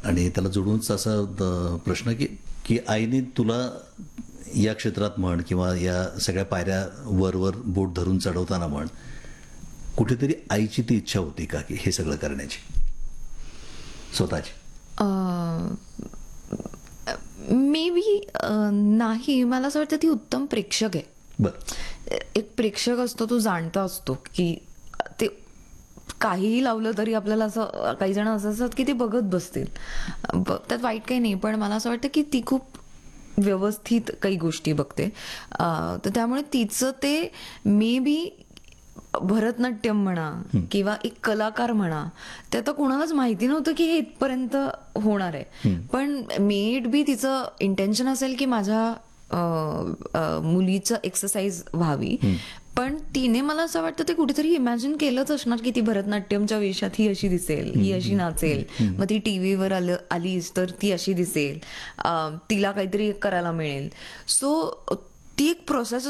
आणि त्याला जोडूनच असा प्रश्न की की आईने तुला या क्षेत्रात म्हण किंवा या सगळ्या पायऱ्या वर बोट धरून चढवताना म्हण, कुठेतरी आईची ती इच्छा होती का की हे सगळं करण्याची स्वतःची? मे बी नाही. मला असं वाटतं ती उत्तम प्रेक्षक आहे. बरं. एक प्रेक्षक असतो, तो जाणता असतो की ते काहीही लावलं तरी आपल्याला असं, काही जण असं असतात की ते बघत बसतील. त्यात वाईट काही नाही, पण मला असं वाटतं की ती खूप व्यवस्थित काही गोष्टी बघते. तर त्यामुळे तिचं ते मे बी भरतनाट्यम म्हणा किंवा एक कलाकार म्हणा, ते आता कोणालाच माहिती नव्हतं की हे इथपर्यंत होणार आहे. पण मे इट बी तिचं इंटेन्शन असेल की माझ्या मुलीचं एक्सरसाइज व्हावी. पण तिने, मला असं वाटतं, ते कुठेतरी इमॅजिन केलंच असणार की ती भरतनाट्यमच्या वेशात ही अशी दिसेल, ही अशी नाचेल, मग ती टीव्हीवर आलीच तर ती अशी दिसेल, तिला काहीतरी करायला मिळेल. सो ती एक प्रोसेस